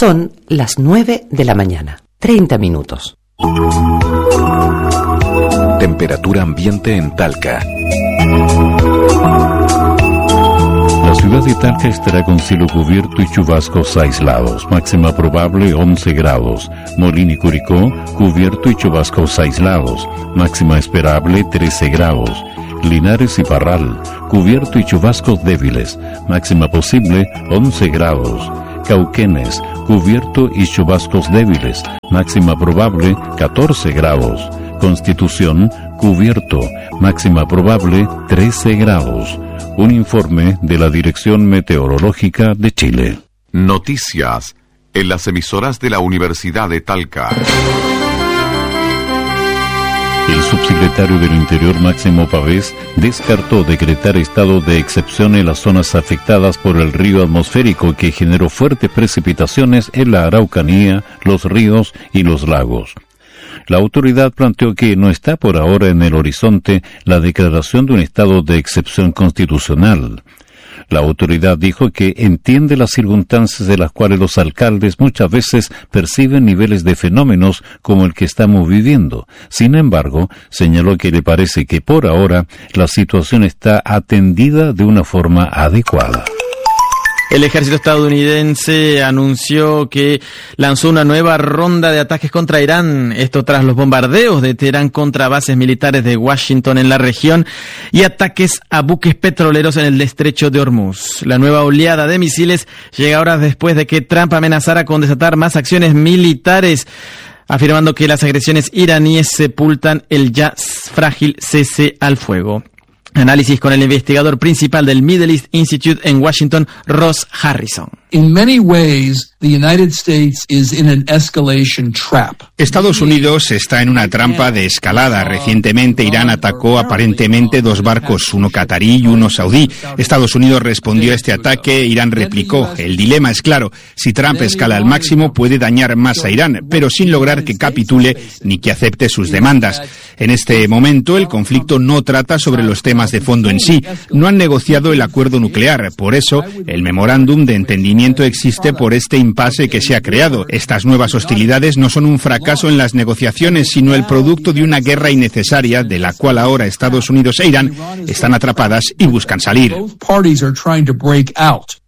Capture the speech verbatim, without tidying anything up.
Son las nueve de la mañana, treinta minutos. Temperatura ambiente en Talca. La ciudad de Talca estará con cielo cubierto y chubascos aislados. Máxima probable once grados. Molina y Curicó, cubierto y chubascos aislados. Máxima esperable trece grados. Linares y Parral, cubierto y chubascos débiles. Máxima posible once grados. Cauquenes, cubierto y chubascos débiles. Máxima probable catorce grados. Constitución, cubierto. Máxima probable trece grados. Un informe de la Dirección Meteorológica de Chile. Noticias en las emisoras de la Universidad de Talca. El subsecretario del Interior, Máximo Pavés, descartó decretar estado de excepción en las zonas afectadas por el río atmosférico que generó fuertes precipitaciones en la Araucanía, los ríos y los lagos. La autoridad planteó que no está por ahora en el horizonte la declaración de un estado de excepción constitucional. La autoridad dijo que entiende las circunstancias de las cuales los alcaldes muchas veces perciben niveles de fenómenos como el que estamos viviendo. Sin embargo, señaló que le parece que por ahora la situación está atendida de una forma adecuada. El ejército estadounidense anunció que lanzó una nueva ronda de ataques contra Irán, esto tras los bombardeos de Teherán contra bases militares de Washington en la región y ataques a buques petroleros en el estrecho de Hormuz. La nueva oleada de misiles llega horas después de que Trump amenazara con desatar más acciones militares, afirmando que las agresiones iraníes sepultan el ya frágil cese al fuego. Análisis con el investigador principal del Middle East Institute en Washington, Ross Harrison. In many ways, the United States is in an escalation trap. Estados Unidos está en una trampa de escalada. Recientemente Irán atacó aparentemente dos barcos, uno catarí y uno saudí. Estados Unidos respondió a este ataque, Irán replicó. El dilema es claro, si Trump escala al máximo puede dañar más a Irán, pero sin lograr que capitule ni que acepte sus demandas. En este momento el conflicto no trata sobre los temas de fondo en sí. No han negociado el acuerdo nuclear, por eso el memorándum de entendimiento existe por este impasse que se ha creado. Estas nuevas hostilidades no son un fracaso en las negociaciones, sino el producto de una guerra innecesaria de la cual ahora Estados Unidos e Irán están atrapadas y buscan salir. Both parties are trying to break out.